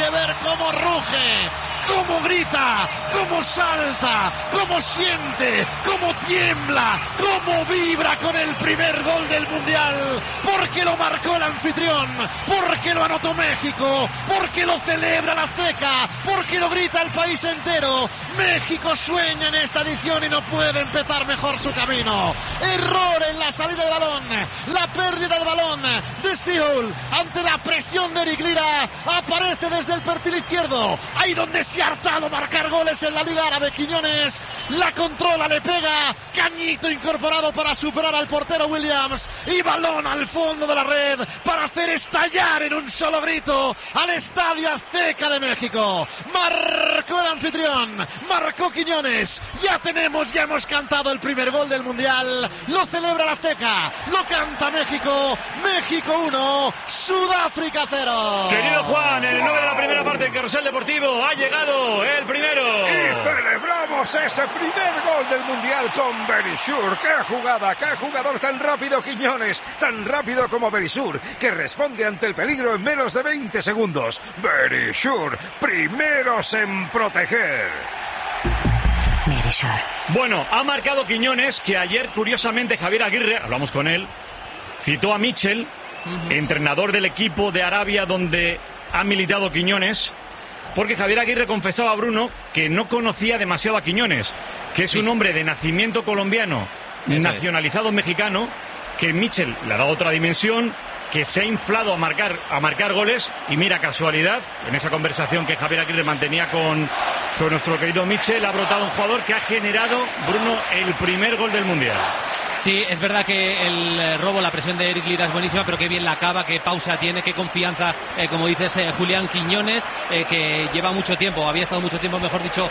que ver cómo ruge, cómo grita, cómo salta, cómo siente, cómo tiembla, cómo vibra con el primer gol del Mundial, porque lo marcó el anfitrión, porque lo anotó México, porque lo celebra la Azteca, porque lo grita el país entero. México sueña en esta edición y no puede empezar mejor su camino. Error en la salida del balón, la pérdida del balón de Steel ante la presión de Eric Lira. Aparece desde el perfil izquierdo, ahí donde se ha hartado marcar goles en la Liga Árabe. Quiñones la controla, le pega, cañito incorporado para superar al portero Williams, y balón al fondo de la red para hacer estallar en un solo grito al Estadio Azteca de México. Marcó el anfitrión, marcó Quiñones. Ya hemos cantado el primer gol del Mundial. Lo celebra la Azteca, lo canta México. México 1, Sudáfrica 0. Querido Juan, el 9 de la primera parte del Carrusel Deportivo ha llegado el primero. Y celebramos ese primer gol del Mundial con Berisur. ¡Qué jugada! ¡Qué jugador tan rápido, Quiñones! Tan rápido como Berisur, que responde ante el peligro en menos de 20 segundos. Berisur, primeros en proteger. Bueno, ha marcado Quiñones, que ayer, curiosamente, Javier Aguirre, hablamos con él, citó a Michel, entrenador del equipo de Arabia donde ha militado Quiñones, porque Javier Aguirre confesaba a Bruno que no conocía demasiado a Quiñones, que es un hombre de nacimiento colombiano, nacionalizado mexicano, que Michel le ha dado otra dimensión, que se ha inflado a marcar goles, y mira, casualidad, en esa conversación que Javier Aguirre mantenía con nuestro querido Michel, ha brotado un jugador que ha generado, Bruno, el primer gol del Mundial. Sí, es verdad que el robo, la presión de Eric Lira es buenísima, pero qué bien la acaba, qué pausa tiene, qué confianza, como dices, Julián Quiñones, que lleva mucho tiempo, había estado mucho tiempo, mejor dicho,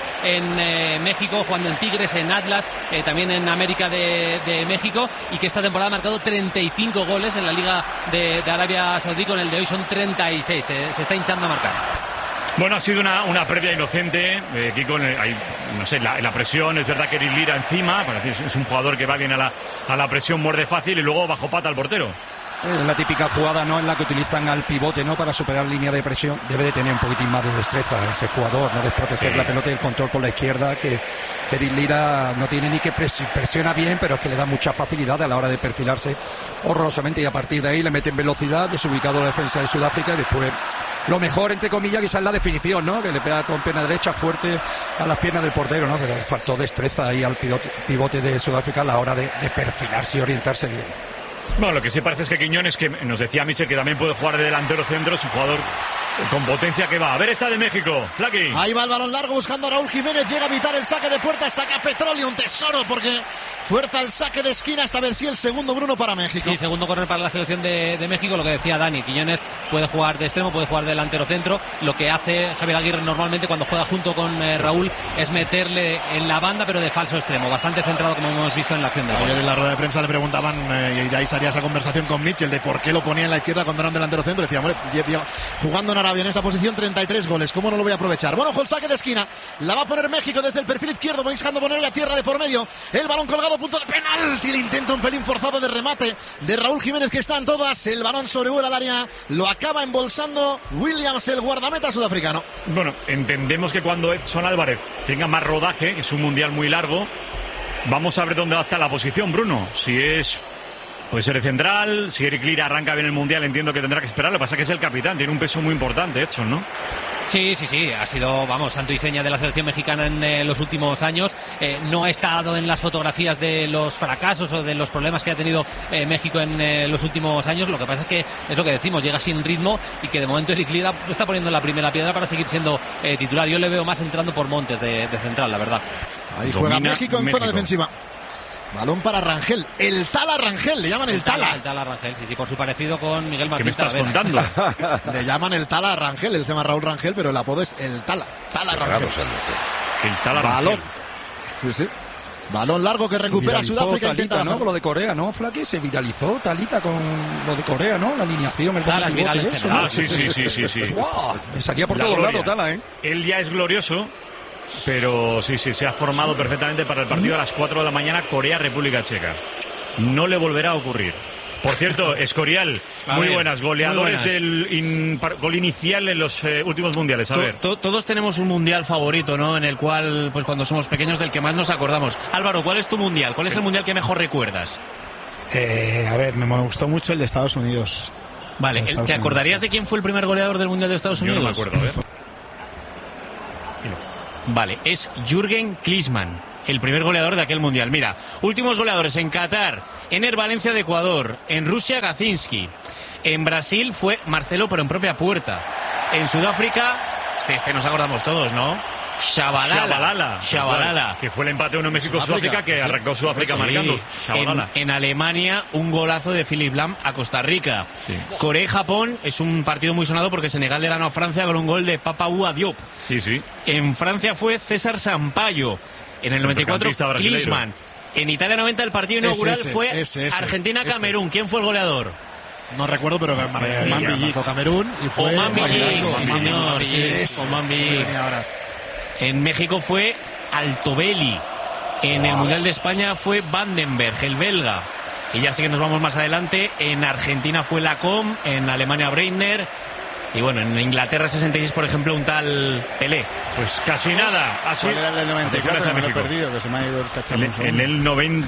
en México, jugando en Tigres, en Atlas, también en América de México, y que esta temporada ha marcado 35 goles en la Liga de Arabia Saudí. Con el de hoy son 36, se está hinchando a marcar. Bueno, ha sido una previa inocente, Kiko, no sé, la presión, es verdad que Eric Lira encima, es un jugador que va bien a la presión, muerde fácil, y luego bajo pata al portero. Es la típica jugada, ¿no?, en la que utilizan al pivote, ¿no?, para superar línea de presión. Debe de tener un poquitín más de destreza ese jugador, ¿no?, de proteger la pelota y el control por la izquierda, que Eric Lira no tiene ni que presiona bien, pero es que le da mucha facilidad a la hora de perfilarse horrorosamente, y a partir de ahí le meten velocidad, desubicado la defensa de Sudáfrica, y después lo mejor, entre comillas, quizás es la definición, ¿no?, que le pega con pierna derecha fuerte a las piernas del portero, ¿no?, pero le faltó destreza ahí al pivote de Sudáfrica a la hora de perfilarse y orientarse bien. Bueno, lo que sí parece es que Quiñones, que nos decía Michel que también puede jugar de delantero centro, es un jugador con potencia que va. A ver, esta de México, Flaky. Ahí va el balón largo buscando a Raúl Jiménez, llega a evitar el saque de puerta, saca Petróleo, un tesoro, porque fuerza el saque de esquina, esta vez sí el segundo, Bruno, para México. Sí, segundo corner para la selección de México, lo que decía Dani, Quiñones puede jugar de extremo, puede jugar de delantero centro. Lo que hace Javier Aguirre normalmente cuando juega junto con Raúl es meterle en la banda, pero de falso extremo, bastante centrado, como hemos visto en la acción de ayer en la rueda de prensa le preguntaban, y de ahí salía esa conversación con Michel, de por qué lo ponía en la izquierda cuando era un delantero centro. Decía, hombre, jugando en Arabia en esa posición, 33 goles, ¿cómo no lo voy a aprovechar? Bueno, ojo el saque de esquina, la va a poner México desde el perfil izquierdo, buscando poner a tierra de por medio, el balón colgado, punto de penalti, el intento un pelín forzado de remate de Raúl Jiménez, que está en todas, el balón sobrevuela al área, lo acaba embolsando Williams, el guardameta sudafricano. Bueno, entendemos que cuando Edson Álvarez tenga más rodaje, es un mundial muy largo, vamos a ver dónde va a estar la posición, Bruno, puede ser de central, si Eric Lira arranca bien el Mundial, entiendo que tendrá que esperar. Lo que pasa es que es el capitán, tiene un peso muy importante, Edson, ¿no? Sí, ha sido, santo y seña de la selección mexicana en los últimos años. No ha estado en las fotografías de los fracasos o de los problemas que ha tenido México en los últimos años. Lo que pasa es que, es lo que decimos, llega sin ritmo y que de momento Eric Lira está poniendo la primera piedra para seguir siendo titular. Yo le veo más entrando por Montes de central, la verdad. Ahí juega México en zona defensiva. Balón para Rangel, el Tala Rangel, le llaman el Tala. El Tala Rangel, sí, por su parecido con Miguel Martín. ¿Qué me estás contando? Le llaman el Tala Rangel, él se llama Raúl Rangel, pero el apodo es el Tala Rangel. El Tala Rangel. Balón. Sí. Balón largo que recupera Sudáfrica. Talita, ¿no? Con lo de Corea, ¿no, Flaky? Se viralizó Talita con lo de Corea, ¿no? La alineación, el Talas virales, eso, ¿no? Sí. Wow, me salía por todos lados, Tala, ¿eh? Él ya es glorioso. Pero sí, se ha formado perfectamente para el partido a las 4 de la mañana, Corea-República Checa. No le volverá a ocurrir. Por cierto, Escorial, muy buenas. Goleadores del gol inicial en los últimos mundiales. A ver. Todos tenemos un mundial favorito, ¿no? En el cual, pues cuando somos pequeños, del que más nos acordamos. Álvaro, ¿cuál es tu mundial? ¿Cuál es el mundial que mejor recuerdas? A ver, me gustó mucho el de Estados Unidos. Vale, ¿te acordarías de quién fue el primer goleador del mundial de Estados Unidos? Yo no me acuerdo, ¿eh? Vale, es Jürgen Klinsmann, el primer goleador de aquel mundial. Mira, últimos goleadores en Qatar, Ener Valencia de Ecuador, en Rusia Gacinski, en Brasil fue Marcelo pero en propia puerta, en Sudáfrica, este nos acordamos todos, ¿no? Shabalala, que fue el empate 1 México-Sudáfrica, que arrancó Sudáfrica marcando. En Alemania, un golazo de Philipp Lahm a Costa Rica. Sí. Corea y Japón es un partido muy sonado porque Senegal le ganó a Francia con un gol de Papaou Diop. Sí. En Francia fue César Sampaio. En el 94, Klinsmann. En Italia 90 el partido inaugural fue Argentina-Camerún. ¿Quién fue el goleador? No recuerdo, pero Oman Villico, Camerún. Y fue Oman Villico, sí, señor. Oman Villico. En México fue Altobelli. En el Mundial de España fue Vandenberg, el belga. Y ya sí que nos vamos más adelante. En Argentina fue Lacombe, en Alemania Breitner. Y bueno, en Inglaterra 66, por ejemplo, un tal Pelé. Pues casi nada. Así. ¿Cuál era el del 94? Me lo he perdido, que se me ha ido el cacharro. En el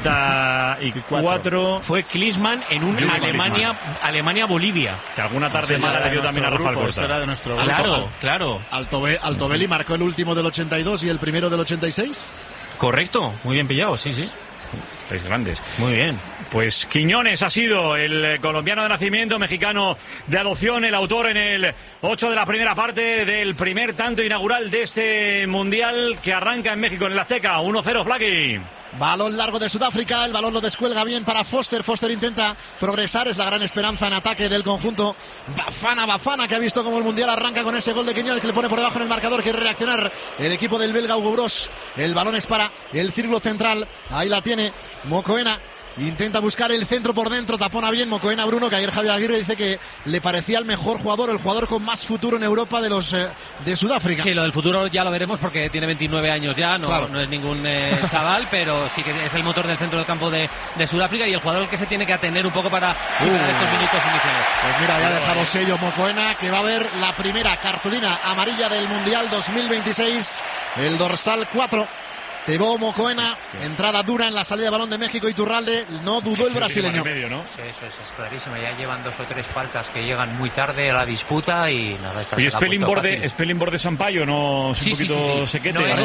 94 fue Klinsmann en un Alemania-Bolivia. Que alguna tarde mala le dio también a Rafael Corta. Era de nuestro Claro. ¿Altobelli marcó el último del 82 y el primero del 86? Correcto, muy bien pillado, sí. Estáis grandes. Muy bien. Pues Quiñones ha sido el colombiano de nacimiento, mexicano de adopción, el autor en el 8 de la primera parte del primer tanto inaugural de este Mundial que arranca en México, en el Azteca. 1-0, Flaky. Balón largo de Sudáfrica, el balón lo descuelga bien para Foster. Foster intenta progresar, es la gran esperanza en ataque del conjunto Bafana, que ha visto como el Mundial arranca con ese gol de Quiñones que le pone por debajo en el marcador. Quiere reaccionar el equipo del belga Hugo Bros. El balón es para el círculo central, ahí la tiene Mocoena. Intenta buscar el centro por dentro, tapona bien Mocoena Bruno, que ayer Javier Aguirre dice que le parecía el mejor jugador, el jugador con más futuro en Europa de los de Sudáfrica. Sí, lo del futuro ya lo veremos porque tiene 29 años ya, no es ningún chaval, pero sí que es el motor del centro del campo de Sudáfrica y el jugador que se tiene que atener un poco para superar estos minutos iniciales. Pues mira, ya ha dejado sello Mocoena, que va a ver la primera cartulina amarilla del Mundial 2026, el dorsal 4. Tebó Mocoena, entrada dura en la salida de balón de México. Iturralde, no dudó el brasileño. Medio, ¿no? Sí, eso es clarísimo. Ya llevan 2 o 3 faltas que llegan muy tarde a la disputa y nada. Y Spelling Borde Sampaio, ¿no? Es un poquito sequete. No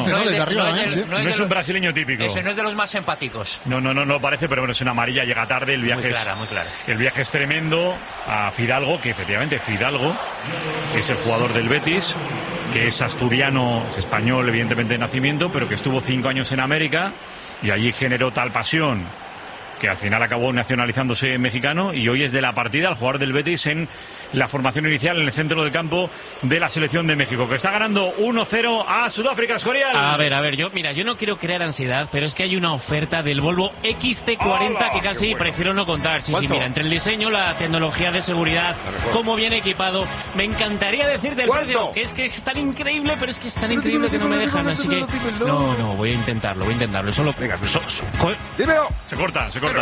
es un brasileño típico. Ese no es de los más empáticos. No parece, pero bueno, es una amarilla, llega tarde. El viaje muy clara. El viaje es tremendo. A Fidalgo, que efectivamente Fidalgo es el jugador del Betis, que es asturiano, es español, evidentemente de nacimiento, pero que estuvo 5 años en América y allí generó tal pasión que al final acabó nacionalizándose mexicano y hoy es de la partida el jugador del Betis en la formación inicial en el centro del campo de la selección de México, que está ganando 1-0 a Sudáfrica. Escorial. A ver, yo no quiero crear ansiedad, pero es que hay una oferta del Volvo XT40 que casi prefiero no contar. Sí, mira, entre el diseño, la tecnología de seguridad, cómo viene equipado, me encantaría decirte el precio, que es tan increíble, pero es que es tan increíble que no me dejan, así que no, voy a intentarlo, solo dímelo. Se corta. Pero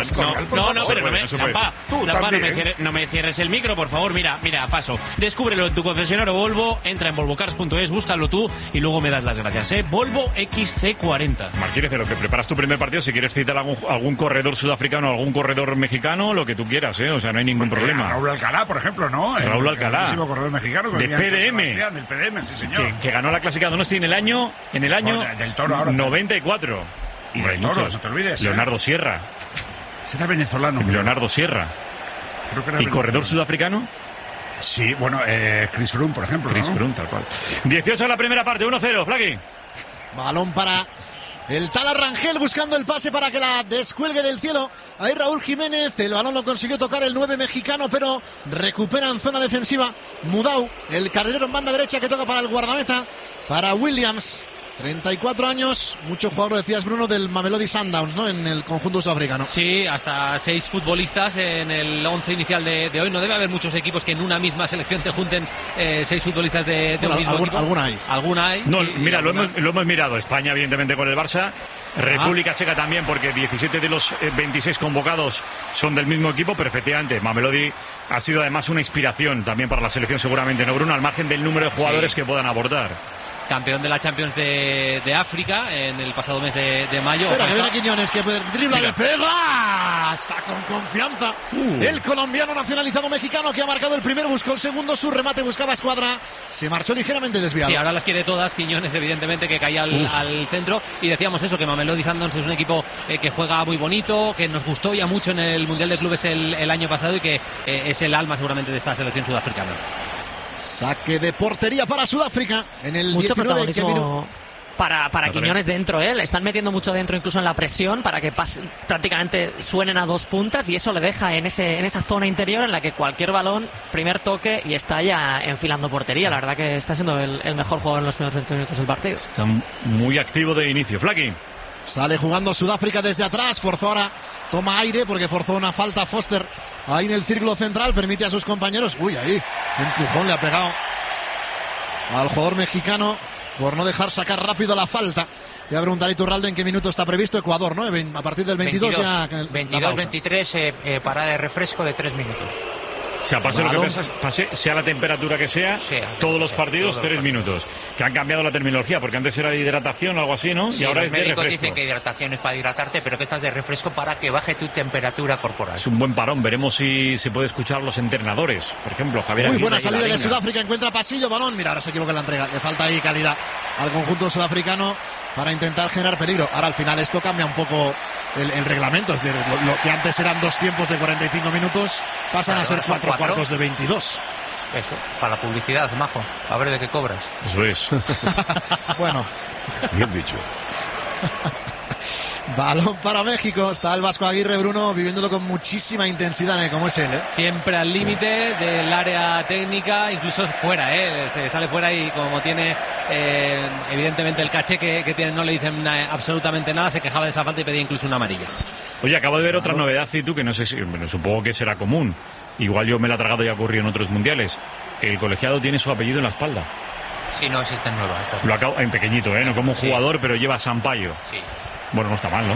no me cierres el micro, por favor. Mira, paso. Descúbrelo en tu concesionario Volvo, entra en volvocars.es, búscalo tú y luego me das las gracias, Volvo XC40. Martínez, lo que preparas tu primer partido, si quieres citar algún corredor sudafricano, algún corredor mexicano, lo que tú quieras, o sea, no hay ningún problema. Raúl Alcalá, por ejemplo, ¿no? Raúl Alcalá. El corredor mexicano de PDM. Del PDM, sí, señor. Que ganó la clásica Donosti en el año del Toro ahora 94. Y del Toro, no te olvides. Leonardo Sierra. Será venezolano. Leonardo Sierra. Creo que era ¿Y corredor sudafricano? Sí, bueno, Chris Froome, por ejemplo. Chris Froome, tal cual. 18 en la primera parte, 1-0, Flaky. Balón para el tal Rangel buscando el pase para que la descuelgue del cielo. Ahí Raúl Jiménez, el balón lo consiguió tocar el 9 mexicano, pero recupera en zona defensiva Mudau, el carrilero en banda derecha que toca para el guardameta, para Williams. 34 años, mucho jugador, decías Bruno, del Mamelodi Sundowns, ¿no? En el conjunto sudafricano. Sí, hasta 6 futbolistas en el 11 inicial de hoy. No debe haber muchos equipos que en una misma selección te junten 6 futbolistas de un mismo equipo. Alguna hay. No, sí, mira, lo hemos mirado. España, evidentemente, con el Barça. República Checa también, porque 17 de los 26 convocados son del mismo equipo, pero efectivamente, Mamelodi ha sido además una inspiración también para la selección, seguramente, ¿no, Bruno? Al margen del número de jugadores que puedan aportar. Campeón de la Champions de África en el pasado mes de mayo. Espera, que viene Quiñones, que dribla, le pega. Está con confianza. El colombiano nacionalizado mexicano que ha marcado el primero, buscó el segundo, su remate buscaba escuadra. Se marchó ligeramente desviado. Sí, ahora las quiere todas. Quiñones, evidentemente, que caía al centro. Y decíamos eso, que Mamelodi Sundowns es un equipo que juega muy bonito, que nos gustó ya mucho en el Mundial de Clubes el año pasado y que es el alma seguramente de esta selección sudafricana. Saque de portería para Sudáfrica en el mucho 19 protagonismo para Quiñones dentro, ¿eh? Le están metiendo mucho dentro, incluso en la presión, para que prácticamente suenen a 2 puntas, y eso le deja en esa zona interior en la que cualquier balón, primer toque y está ya enfilando portería. La verdad que está siendo el mejor jugador en los primeros 20 minutos del partido. Está muy activo de inicio. Flaki. Sale jugando Sudáfrica desde atrás, forzó ahora, toma aire porque forzó una falta Foster ahí en el círculo central, permite a sus compañeros, ahí, empujón le ha pegado al jugador mexicano por no dejar sacar rápido la falta. Te voy a preguntar a Iturralde en qué minuto está previsto. Ecuador, ¿no? A partir del 22 ya... 22-23, parada de refresco de 3 minutos. O sea, pase lo que pase, sea la temperatura que sea, todos los partidos, 3 minutos. Que han cambiado la terminología, porque antes era de hidratación o algo así, ¿no? Sí, y ahora los es de refresco. médicos dicen que hidratación es para hidratarte, pero que estás de refresco para que baje tu temperatura corporal. Es un buen parón. Veremos si se puede escuchar los entrenadores. Por ejemplo, Javier Muy buena salida de Sudáfrica, encuentra pasillo, balón. Mira, ahora se equivoca en la entrega. Le falta ahí calidad al conjunto sudafricano para intentar generar peligro. Ahora al final esto cambia un poco el reglamento. Es decir, lo que antes eran 2 tiempos de 45 minutos pasan a ser 4 cuartos de 22. Eso, para la publicidad, majo. A ver de qué cobras. Eso es. Bueno, bien dicho. Balón para México. Está el Vasco Aguirre, Bruno, viviéndolo con muchísima intensidad, como es él, ¿eh? Siempre al límite del área técnica, incluso fuera, se sale fuera y como tiene evidentemente el caché que tiene, no le dicen absolutamente nada, se quejaba de esa falta y pedía incluso una amarilla. Oye, acabo de ver otra novedad, y tú, que no sé si, bueno, supongo que será común. Igual yo me la he tragado y ha ocurrido en otros mundiales. El colegiado tiene su apellido en la espalda. Sí, no, esta es nueva. Lo acabo, en pequeñito, no como un jugador, pero lleva Sampaio. Sí. Bueno, no está mal, ¿no?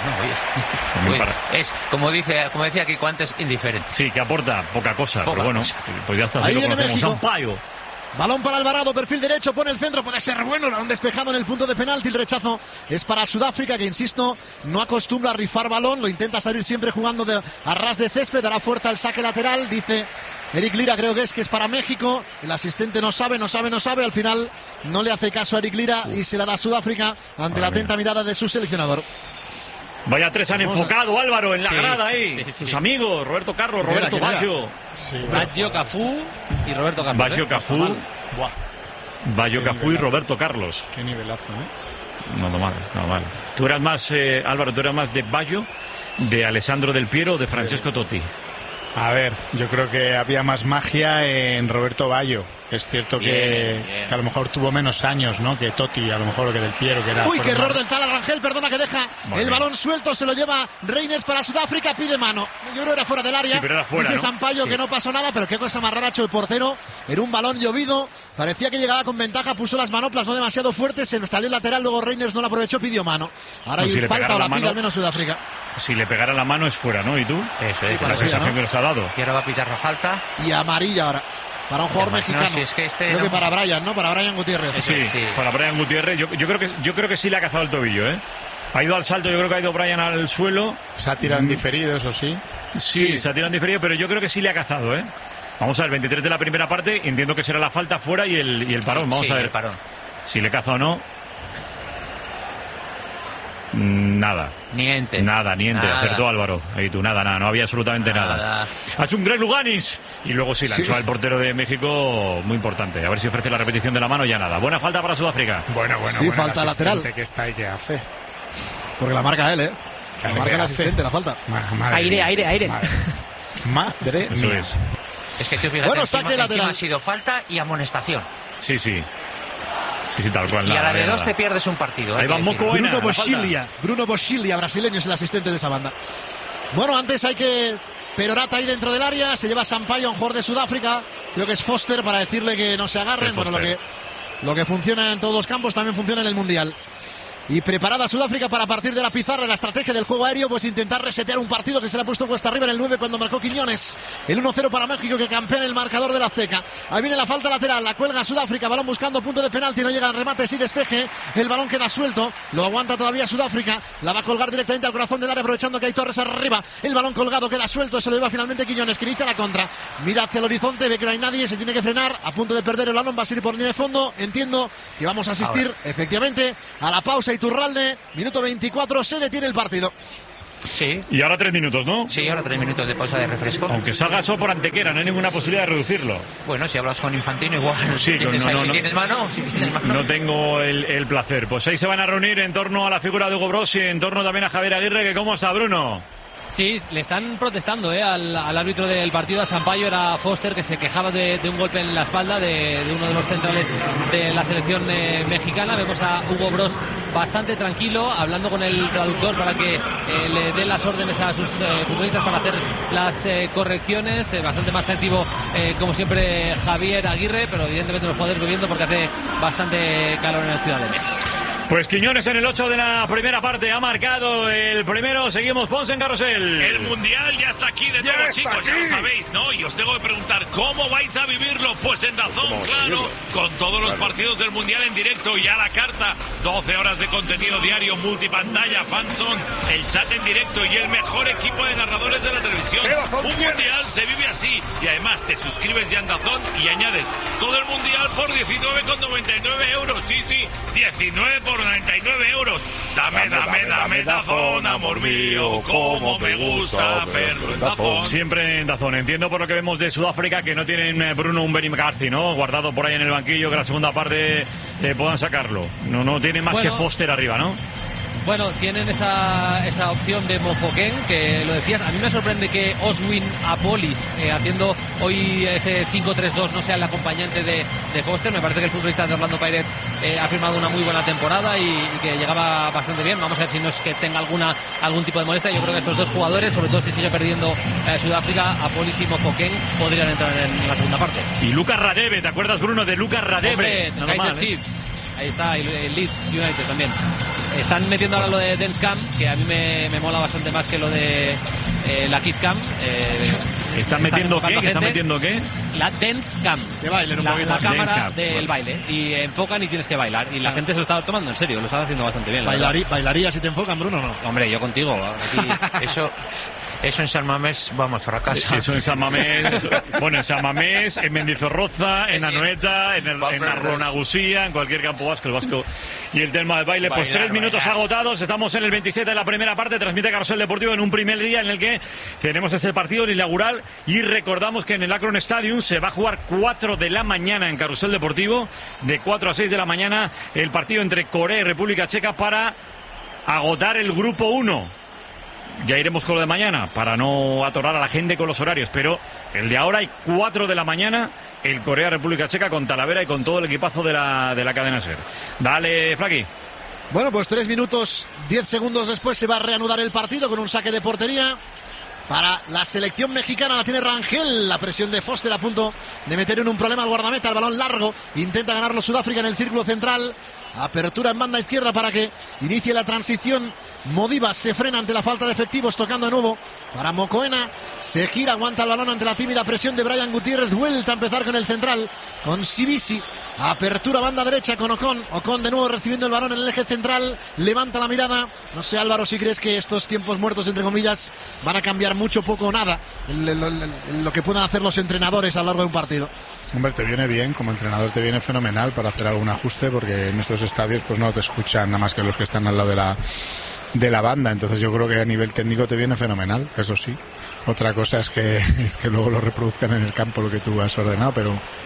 No, oye. Es, como decía Kiko antes, indiferente. Sí, que aporta poca cosa, pero bueno, pues ya está, así lo conocemos. Sampaio. Balón para Alvarado, perfil derecho, pone el centro, puede ser bueno, lo han despejado en el punto de penalti, el rechazo es para Sudáfrica, que insisto, no acostumbra a rifar balón, lo intenta salir siempre jugando a ras de césped, dará fuerza al saque lateral, dice Eric Lira, creo que es para México, el asistente no sabe, al final no le hace caso a Eric Lira y se la da a Sudáfrica ante la atenta mirada de su seleccionador. Vaya 3 han enfocado, Álvaro, en la grada ahí. Sus amigos, Roberto Carlos, Roberto Baggio. Baggio, Cafú y Roberto Carlos. Baggio, Cafú. Baggio, Cafú y Roberto Carlos. Qué nivelazo, ¿eh? No mal. Tú eras más, Álvaro, de Baggio, de Alessandro Del Piero o de Francesco Totti. A ver, yo creo que había más magia en Roberto Baggio. Es cierto que a lo mejor tuvo menos años, ¿no? Que Totti, a lo mejor que Del Piero, que era... Uy, qué error del tal Arrangel, perdona, que deja el balón suelto, se lo lleva Reyners para Sudáfrica, pide mano. Yo creo que era fuera del área. Sí, pero era fuera, dice Sampaio que no pasó nada, pero qué cosa más rara ha hecho el portero. Era un balón llovido, parecía que llegaba con ventaja, puso las manoplas no demasiado fuertes, se salió el lateral, luego Reyners no la aprovechó, pidió mano. Ahora hay falta o la pide al menos Sudáfrica. Si le pegara la mano es fuera, ¿no? ¿Y tú? Sí, la sensación que nos ha dado. Y ahora va a pitar la falta. Y amarilla ahora. Para un jugador mexicano. No, si es que creo que para Brian, ¿no? Para Brian Gutiérrez. Sí, para Brian Gutiérrez. Yo creo que sí le ha cazado el tobillo, ¿eh? Ha ido al salto, yo creo que ha ido Brian al suelo. Se ha tirado en diferido, eso sí. Sí, se ha tirado en diferido, pero yo creo que sí le ha cazado, ¿eh? Vamos a ver, 23 de la primera parte. Entiendo que será la falta fuera y el parón. Vamos a ver. El parón. Si le caza o no. Nada. Niente. Acertó Álvaro. Ahí tú, nada, no había absolutamente nada. Ha hecho un gran Luganis. Y luego sí, la echó al portero de México, muy importante. A ver si ofrece la repetición de la mano, ya nada. Buena falta para Sudáfrica. Bueno, sí, falta lateral. Que está ahí, ¿qué hace? Porque la marca él, ¿eh? La marca el asistente, la falta. Aire. Madre mía. Es que tú fíjate, bueno, saque lateral. Ha sido falta y amonestación. Sí. Sí, tal cual. Y a la de 2 te pierdes un partido. Ahí va Mocoena. Bruno Bosciglia, brasileño, es el asistente de esa banda. Bueno, antes hay que... Perorata ahí dentro del área, se lleva Sampaio, un jugador de Sudáfrica, creo que es Foster, para decirle que no se agarren. Bueno, lo que funciona en todos los campos también funciona en el Mundial. Y preparada Sudáfrica para partir de la pizarra. La estrategia del juego aéreo, pues intentar resetear un partido que se le ha puesto cuesta arriba en el 9 cuando marcó Quiñones. El 1-0 para México, que campea en el marcador del Azteca. Ahí viene la falta lateral, la cuelga Sudáfrica, balón buscando punto de penalti, no llega al remate, sí despeje. El balón queda suelto, lo aguanta todavía Sudáfrica, la va a colgar directamente al corazón del área, aprovechando que hay Torres arriba. El balón colgado queda suelto, se lo lleva finalmente Quiñones, que inicia la contra. Mira hacia el horizonte, ve que no hay nadie, se tiene que frenar, a punto de perder el balón, va a salir por línea de fondo. Entiendo que vamos a asistir efectivamente a la pausa. Iturralde, minuto 24, se detiene el partido. Sí. Y ahora 3 minutos, ¿no? Sí, ahora 3 minutos de pausa de refresco. Aunque salga eso por Antequera, no hay ninguna posibilidad de reducirlo. Bueno, si hablas con Infantino igual. Sí, ¿Tienes mano? No tengo el placer. Pues ahí se van a reunir en torno a la figura de Hugo Broos y en torno también a Javier Aguirre, que cómo está, Bruno. Sí, le están protestando al árbitro del partido, a Sampaio. Era Foster, que se quejaba de un golpe en la espalda de uno de los centrales de la selección mexicana. Vemos a Hugo Broos bastante tranquilo, hablando con el traductor para que le dé las órdenes a sus futbolistas para hacer las correcciones. Bastante más activo, como siempre, Javier Aguirre, pero evidentemente los jugadores bebiendo porque hace bastante calor en el Ciudad de México. Pues Quiñones en el 8 de la primera parte ha marcado el primero. Seguimos, Ponce en carrusel. El Mundial ya está aquí de nuevo, chicos, ya lo sabéis, ¿no? Y os tengo que preguntar, ¿cómo vais a vivirlo? Pues en DAZN, claro, con todos los partidos del Mundial en directo y a la carta. 12 horas de contenido diario, multipantalla, fanzone, el chat en directo y el mejor equipo de narradores de la televisión. Un Mundial se vive así. Y además te suscribes ya en DAZN y añades todo el Mundial por 19,99 euros. Sí, 19 por 99 euros. Dame DAZN, amor mío, como me gusta verlo en DAZN. Siempre en DAZN. Entiendo por lo que vemos de Sudáfrica que no tienen Bruno un Benny McCarthy, ¿no? Guardado por ahí en el banquillo, que la segunda parte puedan sacarlo. No tiene más que Foster arriba, ¿no? Bueno, tienen esa opción de Mofoken, que lo decías. A mí me sorprende que Oswin Apolis, haciendo hoy ese 5-3-2, no sea el acompañante de Foster. Me parece que el futbolista de Orlando Pirates ha firmado una muy buena temporada y que llegaba bastante bien. Vamos a ver si no es que tenga algún tipo de molestia. Yo creo que estos dos jugadores, sobre todo si sigue perdiendo Sudáfrica, Apolis y Mofoken, podrían entrar en la segunda parte. Y Lucas Radebe, ¿te acuerdas, Bruno, de Lucas Radebe? Hombre, Kaiser Chiefs. Ahí está, y Leeds United también. Están metiendo ahora lo de Dance Cam, que a mí me mola bastante más que lo de la Kiss Cam. ¿Están metiendo qué? ¿Están metiendo qué? La Dance Cam. Que bailen un poquito. La cámara del baile. Y enfocan y tienes que bailar. Y la gente se lo está tomando en serio, lo está haciendo bastante bien. ¿Bailaría si te enfocan, Bruno, o no? Hombre, yo contigo. Aquí, Eso en San Mamés, vamos, fracasa. Eso en San Mamés, bueno, en San Mamés, en Mendizorroza, en Anoeta, en Arronagusía, en cualquier campo vasco, el vasco. Y el tema del baile, pues 3 minutos agotados, estamos en el 27 de la primera parte, transmite Carrusel Deportivo en un primer día en el que tenemos ese partido inaugural y recordamos que en el Akron Stadium se va a jugar 4 de la mañana en Carrusel Deportivo, de 4 a 6 de la mañana, el partido entre Corea y República Checa para agotar el grupo 1. Ya iremos con lo de mañana para no atorar a la gente con los horarios, pero el de ahora hay 4 de la mañana, el Corea-República Checa con Talavera y con todo el equipazo de la cadena SER. Dale, Flaqui. Bueno, pues 3 minutos 10 segundos después se va a reanudar el partido con un saque de portería para la selección mexicana. La tiene Rangel, la presión de Foster a punto de meter en un problema al guardameta. El balón largo, intenta ganarlo Sudáfrica en el círculo central. Apertura en banda izquierda para que inicie la transición. Modivas se frena ante la falta de efectivos, tocando de nuevo para Mocoena, se gira, aguanta el balón ante la tímida presión de Brian Gutiérrez. Vuelta a empezar con el central, con Sibisi. Apertura banda derecha con Ocon de nuevo recibiendo el balón en el eje central, levanta la mirada. No sé, Álvaro, si crees que estos tiempos muertos, entre comillas, van a cambiar mucho, poco o nada lo que puedan hacer los entrenadores a lo largo de un partido. Hombre, te viene bien, como entrenador te viene fenomenal para hacer algún ajuste, porque en estos estadios pues no te escuchan nada más que los que están al lado de la banda. Entonces yo creo que a nivel técnico te viene fenomenal, eso sí. Otra cosa es que luego lo reproduzcan en el campo lo que tú has ordenado, pero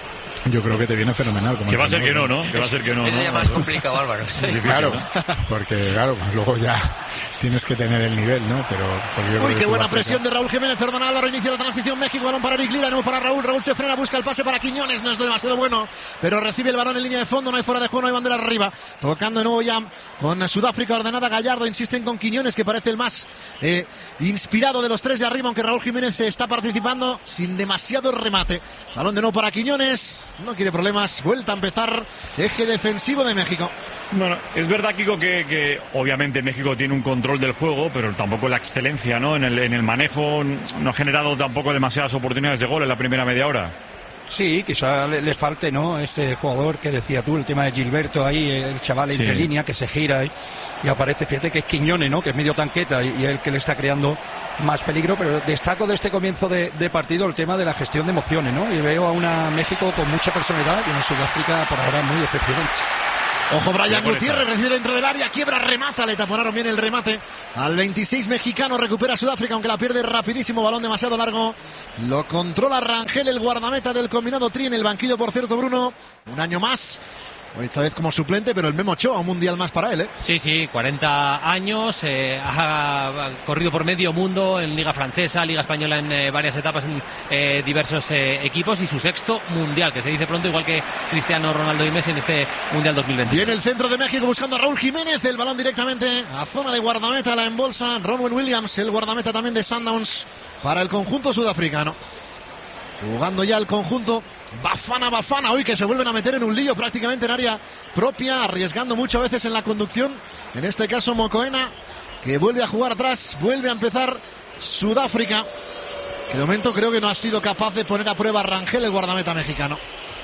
yo creo que te viene fenomenal. Como que va a ser que no, ¿no? Que va a ser que no. Eso ya más complicado, Álvaro. Claro, porque claro, luego ya tienes que tener el nivel, ¿no? Pero uy, qué buena presión de Raúl Jiménez. Perdona, Álvaro, inicia la transición. México, balón para Eric Lira, no para Raúl. Raúl se frena, busca el pase para Quiñones. No es demasiado bueno, pero recibe el balón en línea de fondo. No hay fuera de juego, no hay bandera arriba. Tocando de nuevo ya con Sudáfrica ordenada. Gallardo insisten con Quiñones, que parece el más inspirado de los tres de arriba, aunque Raúl Jiménez está participando sin demasiado remate. Balón de nuevo para Quiñones. No quiere problemas. Vuelta a empezar eje defensivo de México. Bueno, es verdad, Kiko, que obviamente México tiene un control del juego, pero tampoco la excelencia, ¿no? En el manejo no ha generado tampoco demasiadas oportunidades de gol en la primera media hora. Sí, quizá le falte, ¿no? Ese jugador que decía tú, el tema de Gilberto ahí, el chaval entre línea que se gira y aparece, fíjate que es Quiñones, ¿no? Que es medio tanqueta y el que le está creando más peligro, pero destaco de este comienzo de partido el tema de la gestión de emociones, ¿no? Y veo a una México con mucha personalidad y una Sudáfrica por ahora muy decepcionante. Ojo, Brian Gutiérrez recibe dentro del área, quiebra, remata, le taponaron bien el remate al 26 mexicano, recupera Sudáfrica, aunque la pierde rapidísimo, balón demasiado largo, lo controla Rangel, el guardameta del combinado Tri, en el banquillo, por cierto, Bruno, un año más, esta vez como suplente, pero el Memo Ochoa, un mundial más para él, ¿eh? Sí, 40 años, ha corrido por medio mundo en Liga Francesa, Liga Española en varias etapas en diversos equipos, y su sexto mundial, que se dice pronto, igual que Cristiano Ronaldo y Messi en este mundial 2020. Viene el centro de México buscando a Raúl Jiménez, el balón directamente a zona de guardameta, la embolsa Ronwen Williams, el guardameta también de Sundowns para el conjunto sudafricano. Jugando ya el conjunto Bafana, hoy que se vuelven a meter en un lío prácticamente en área propia, arriesgando mucho a veces en la conducción, en este caso Mokoena, que vuelve a jugar atrás, vuelve a empezar Sudáfrica, que de momento creo que no ha sido capaz de poner a prueba a Rangel, el guardameta mexicano.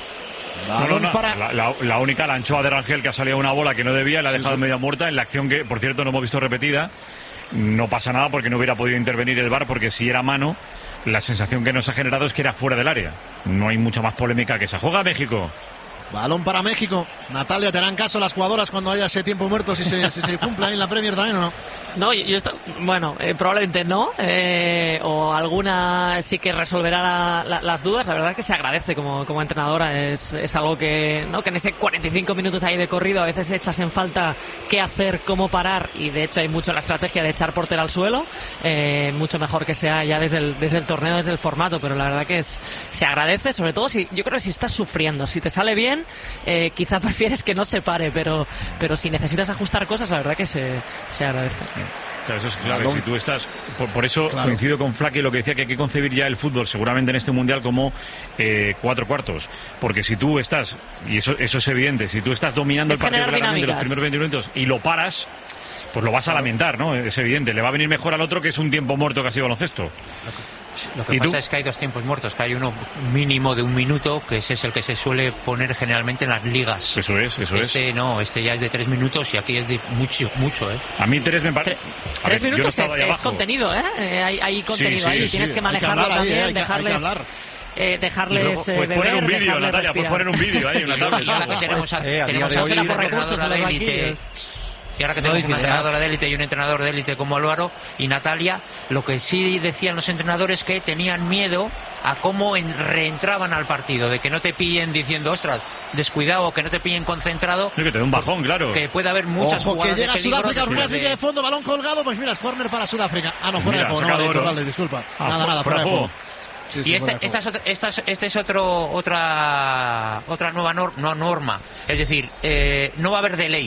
La única, la anchoa de Rangel, que ha salido una bola que no debía, la ha dejado media muerta, en la acción que, por cierto, no hemos visto repetida. No pasa nada porque no hubiera podido intervenir el VAR, porque si era mano, la sensación que nos ha generado es que era fuera del área. No hay mucha más polémica que esa. Juega México. Balón para México. Natalia, ¿te harán caso las jugadoras cuando haya ese tiempo muerto, si se cumple ahí en la Premier también o no? No, probablemente no, o alguna sí que resolverá las dudas. La verdad es que se agradece como entrenadora, es algo que en ese 45 minutos ahí de corrido a veces echas en falta qué hacer, cómo parar, y de hecho hay mucho la estrategia de echar portero al suelo, mucho mejor que sea ya desde el torneo, desde el formato, pero la verdad que se agradece, sobre todo yo creo que si estás sufriendo, si te sale bien, quizá prefieres que no se pare, pero si necesitas ajustar cosas, la verdad que se agradece. Claro, eso es clave. Si tú estás, por eso coincido con Flaky lo que decía, que hay que concebir ya el fútbol seguramente en este mundial como 4 cuartos, porque si tú estás, y eso es evidente, si tú estás dominando el partido claramente los primeros 20 minutos y lo paras, pues lo vas a lamentar, ¿no? Es evidente, le va a venir mejor al otro, que es un tiempo muerto que ha sido baloncesto. Lo que pasa es que hay 2 tiempos muertos, que hay uno mínimo de 1 minuto, que ese es el que se suele poner generalmente en las ligas. Eso es. Este ya es de 3 minutos y aquí es de mucho, ¿eh? A mí 3 me parece... 3 minutos es contenido, ¿eh? Hay contenido ahí, tienes que manejarlo también, dejarles... Dejarles luego, poner un vídeo, Natalia, puedes poner un vídeo ahí en una tablet. Tenemos a una entrenadora de élite. Y ahora que tenemos una entrenadora de élite y un entrenador de élite como Álvaro y Natalia, lo que sí decían los entrenadores, que tenían miedo a cómo reentraban al partido, de que no te pillen diciendo, ostras, descuidado, que no te pillen concentrado. Sí, que te dé un bajón, claro. Que puede haber muchas jugadas que llega de peligro. Sudáfrica, primera línea de fondo, balón colgado, pues mira, es córner para Sudáfrica. Fuera de juego, no vale, disculpa. Nada, fuera de juego. Y esta es otra nueva norma. Es decir, no va a haber delay.